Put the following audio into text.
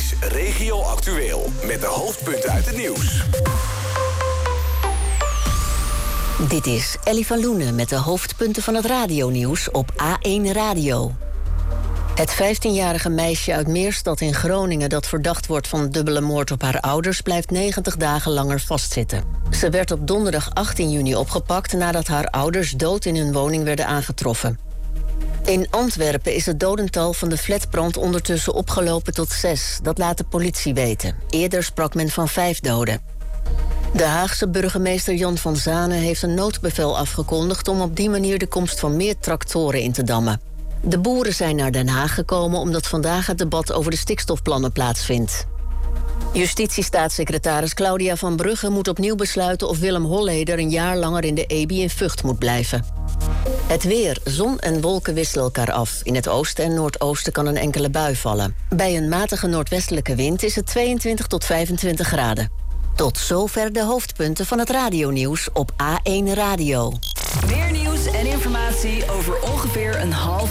is Regio Actueel. Met de hoofdpunten uit het nieuws. Dit is Ellie van Loenen met de hoofdpunten van het radionieuws op A1 Radio. Het 15-jarige meisje uit Meerstad in Groningen dat verdacht wordt van dubbele moord op haar ouders blijft 90 dagen langer vastzitten. Ze werd op donderdag 18 juni opgepakt nadat haar ouders dood in hun woning werden aangetroffen. In Antwerpen is het dodental van de flatbrand ondertussen opgelopen tot 6. Dat laat de politie weten. Eerder sprak men van 5 doden. De Haagse burgemeester Jan van Zanen heeft een noodbevel afgekondigd om op die manier de komst van meer tractoren in te dammen. De boeren zijn naar Den Haag gekomen omdat vandaag het debat over de stikstofplannen plaatsvindt. Justitiestaatssecretaris Claudia van Brugge moet opnieuw besluiten of Willem Holleder een jaar langer in de EBI in Vught moet blijven. Het weer. Zon en wolken wisselen elkaar af. In het oosten en noordoosten kan een enkele bui vallen. Bij een matige noordwestelijke wind is het 22 tot 25 graden. Tot zover de hoofdpunten van het radionieuws op A1 Radio. Meer nieuws en informatie over ongeveer een half